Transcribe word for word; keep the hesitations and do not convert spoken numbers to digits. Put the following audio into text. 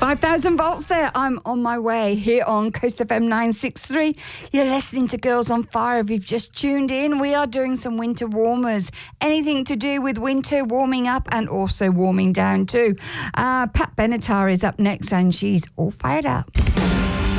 five thousand volts there. I'm on my way here on Coast F M nine sixty-three. You're listening to Girls on Fire. If you've just tuned in, we are doing some winter warmers. Anything to do with winter, warming up and also warming down too. Uh, Pat Benatar is up next and she's all fired up.